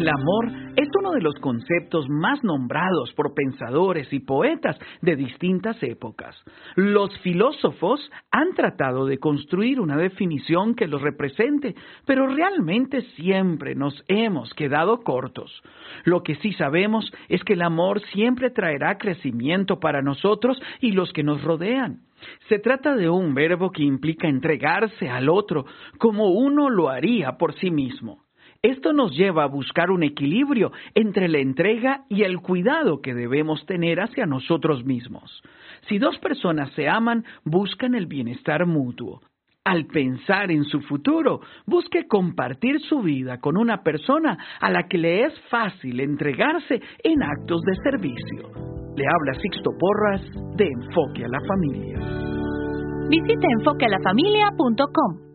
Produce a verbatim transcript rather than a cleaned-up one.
El amor es uno de los conceptos más nombrados por pensadores y poetas de distintas épocas. Los filósofos han tratado de construir una definición que lo represente, pero realmente siempre nos hemos quedado cortos. Lo que sí sabemos es que el amor siempre traerá crecimiento para nosotros y los que nos rodean. Se trata de un verbo que implica entregarse al otro como uno lo haría por sí mismo. Esto nos lleva a buscar un equilibrio entre la entrega y el cuidado que debemos tener hacia nosotros mismos. Si dos personas se aman, buscan el bienestar mutuo. Al pensar en su futuro, busque compartir su vida con una persona a la que le es fácil entregarse en actos de servicio. Le habla Sixto Porras de Enfoque a la Familia. Visite enfoque a la familia punto com.